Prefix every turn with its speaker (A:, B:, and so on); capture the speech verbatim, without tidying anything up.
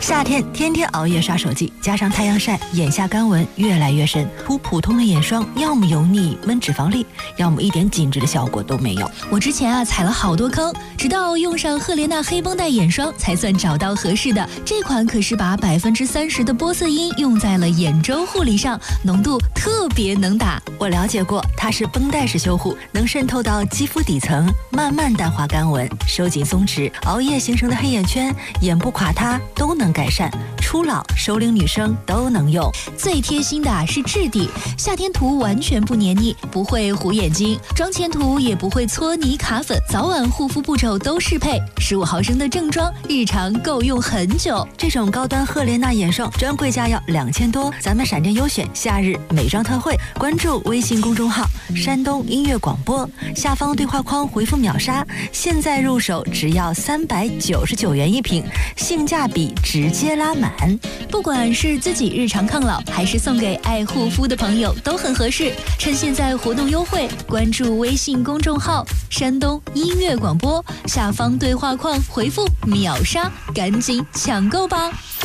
A: 夏天天天熬夜刷手机，加上太阳晒，眼下干纹越来越深。涂普通的眼霜，要么油腻闷脂肪粒，要么一点紧致的效果都没有。
B: 我之前啊踩了好多坑，直到用上赫莲娜黑绷带眼霜，才算找到合适的。这款可是把百分之三十的玻色因用在了眼周护理上，浓度特别能打。
A: 我了解过，它是绷带式修护，能渗透到肌肤底层，慢慢淡化干纹，收紧松弛，熬夜形成的黑眼圈、眼部垮塌都能改善。初老、熟龄女生都能用。
B: 最贴心的是质地，夏天涂完全不黏腻，不会糊眼睛；妆前涂也不会搓泥卡粉，早晚护肤步骤都适配。十五毫升的正装，日常够用很久。
A: 这种高端赫莲娜眼霜专柜价要两千多，咱们闪电优选夏日美妆特惠，关注微信公众号山东音乐广播，下方对话框回复秒杀，现在入手只要三百九十九元一瓶，性价比直接拉满。
B: 不管是自己日常抗老，还是送给爱护肤的朋友，都很合适。趁现在活动优惠，关注微信公众号山东音乐广播，下方对话框回复秒杀，赶紧抢购吧。